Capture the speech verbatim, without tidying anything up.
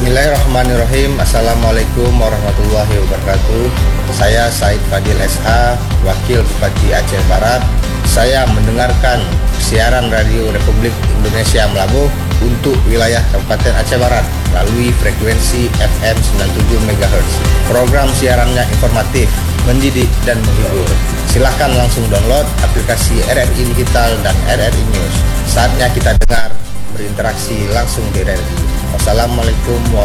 Bismillahirrahmanirrahim. Assalamualaikum warahmatullahi wabarakatuh. Saya Said Fadil S H, Wakil Bupati Aceh Barat. Saya mendengarkan siaran Radio Republik Indonesia Melabuh untuk wilayah Kabupaten Aceh Barat melalui frekuensi F M sembilan puluh tujuh megahertz. Program siarannya informatif, mendidik, dan menghibur. Silahkan langsung download aplikasi R R I Digital dan R R I News. Saatnya kita dengar, berinteraksi langsung di R R I. Wassalamualaikum warahmatullahi wabarakatuh.